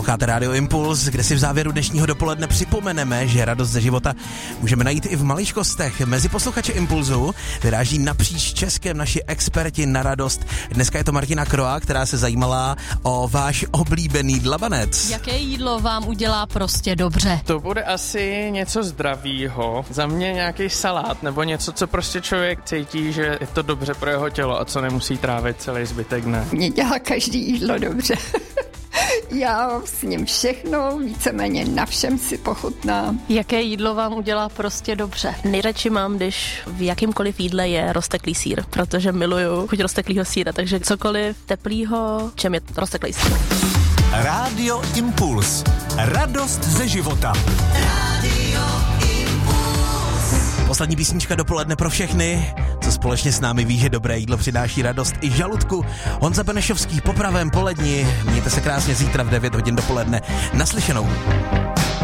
Posloucháte Rádio Impuls, kde si v závěru dnešního dopoledne připomeneme, že radost ze života můžeme najít i v maličkostech. Mezi posluchači Impulzu vyráží napříč Českem naši experti na radost. Dneska je to Martina Kroa, která se zajímala o váš oblíbený dlabanec. Jaké jídlo vám udělá prostě dobře? To bude asi něco zdravýho. Za mě nějaký salát nebo něco, co prostě člověk cítí, že je to dobře pro jeho tělo a co nemusí trávit celý zbytek dne. Mě dělá každý jídlo dobře. Já s ním všechno, víceméně na všem si pochutnám. Jaké jídlo vám udělá prostě dobře? Nejradši mám, když v jakýmkoliv jídle je rozteklý sýr, protože miluju chuť rozteklýho sýra, takže cokoliv teplýho, čem je rozteklý sýr. Rádio Impuls. Radost ze života. Rádio Impuls. Poslední písnička dopoledne pro všechny, co společně s námi ví, že dobré jídlo přináší radost i žaludku. Honza Benešovský po pravém poledni. Mějte se krásně zítra v 9 hodin dopoledne. Naslyšenou.